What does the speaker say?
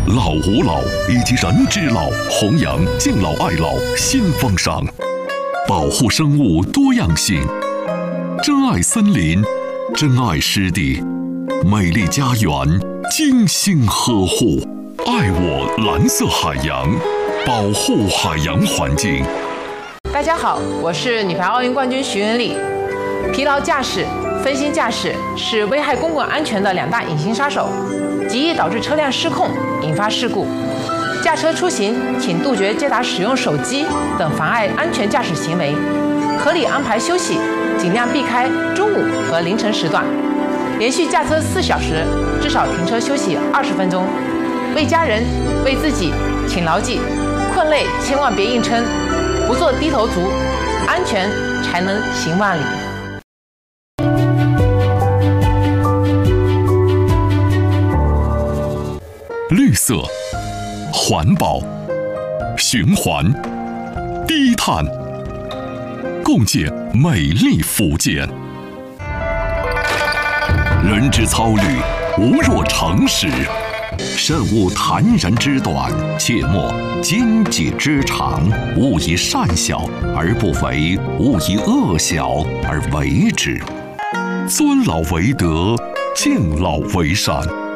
老吾老以及人之老，弘扬敬老爱老新风尚，保护生物多样性，珍爱森林，珍爱湿地，美丽家园精心呵护，爱我蓝色海洋，保护海洋环境。 大家好，我是女排奥运冠军徐文丽。疲劳驾驶、分心驾驶是危害公共安全的2大隐形杀手，极易导致车辆失控，引发事故。驾车出行，请杜绝接打使用手机等妨碍安全驾驶行为，合理安排休息，尽量避开中午和凌晨时段。连续驾车4小时，至少停车休息20分钟。为家人、为自己，请牢记：困累千万别硬撑，不做低头族，安全才能行万里。 绿色、环保、循环、低碳，共建美丽福建。人之操虑，无若诚实。慎勿谈人之短，切莫奸己之长。勿以善小而不为，勿以恶小而为之。尊老为德，敬老为善。